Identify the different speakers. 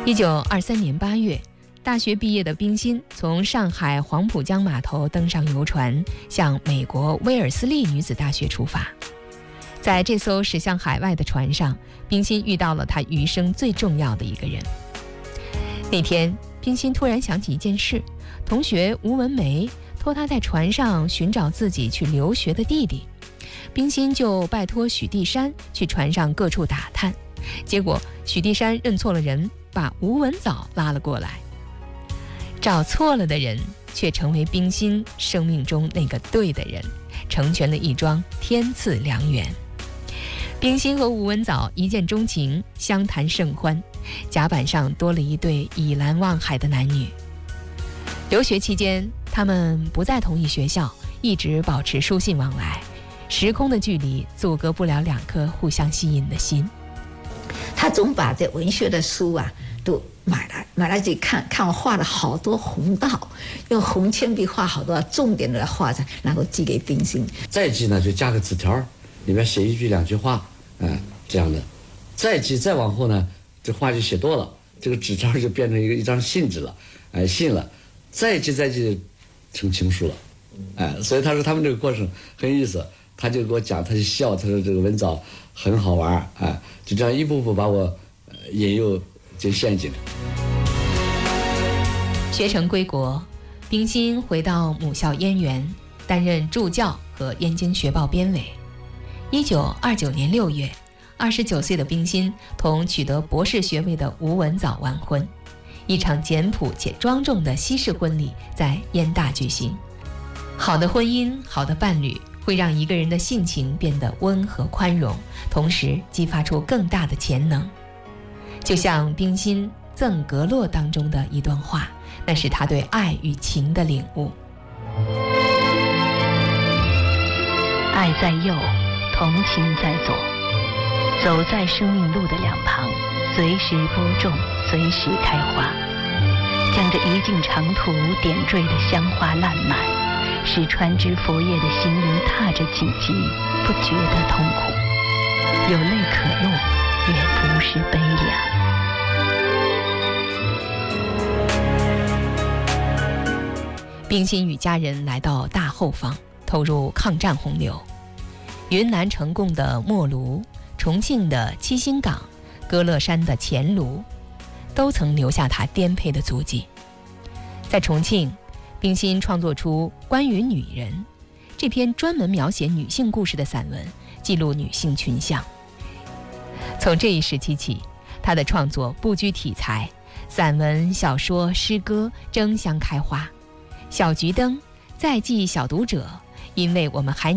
Speaker 1: 1923年8月，大学毕业的冰心从上海黄浦江码头登上游船，向美国威尔斯利女子大学出发。在这艘驶向海外的船上，冰心遇到了她余生最重要的一个人。那天，冰心突然想起一件事，同学吴文梅托她在船上寻找自己去留学的弟弟，冰心就拜托许地山去船上各处打探，结果许地山认错了人，把吴文藻拉了过来。找错了的人，却成为冰心生命中那个对的人，成全了一桩天赐良缘。冰心和吴文藻一见钟情，相谈甚欢，甲板上多了一对倚栏望海的男女。留学期间，他们不在同一学校，一直保持书信往来，时空的距离阻隔不了两颗互相吸引的心。
Speaker 2: 他总把这文学的书啊都买来去看，看我画了好多红道，用红铅笔画好多重点的画上，然后寄给冰心。
Speaker 3: 再寄呢，就加个纸条，里面写一句两句话，这样的。再寄再往后呢，这话就写多了，这个纸条就变成一张信纸了，信了。再寄成情书了，所以他说他们这个过程很有意思。他就给我讲，他就笑，他说这个文藻很好玩，就这样一步步把我引诱进陷阱。
Speaker 1: 学成归国，冰心回到母校燕园，担任助教和燕京学报编委。1929年6月，29岁的冰心同取得博士学位的吴文藻完婚，一场简朴且庄重的西式婚礼在燕大举行。好的婚姻，好的伴侣，会让一个人的性情变得温和宽容，同时激发出更大的潜能。就像冰心《赠格洛》当中的一段话，那是他对爱与情的领悟。
Speaker 4: 爱在右，同情在左，走在生命路的两旁，随时播种，随时开花，将这一径长途点缀的香花烂漫，使穿枝佛叶的行人踏着荆棘，不觉得痛苦，有泪可落，也不是悲凉。
Speaker 1: 冰心与家人来到大后方，投入抗战洪流。云南成贡的莫卢，重庆的七星岗，歌乐山的钱庐，都曾留下他颠沛的足迹。在重庆，冰心创作出《关于女人》这篇专门描写女性故事的散文，记录女性群像。从这一时期起，他的创作不拘题材，散文、小说、诗歌争相开花。小桔灯、再记小读者，因为我们还